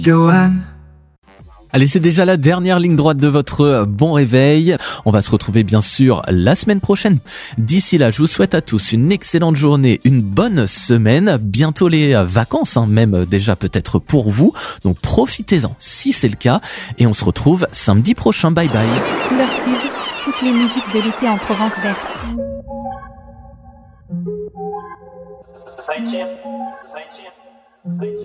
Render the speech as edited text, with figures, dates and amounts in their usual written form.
Johan. Allez, c'est déjà la dernière ligne droite de votre bon réveil. On va se retrouver bien sûr la semaine prochaine. D'ici là, je vous souhaite à tous une excellente journée, une bonne semaine. Bientôt les vacances, même déjà peut-être pour vous. Donc profitez-en si c'est le cas. Et on se retrouve samedi prochain. Bye bye. Couleur Sud, toutes les musiques de l'été en Provence verte. Ça étire.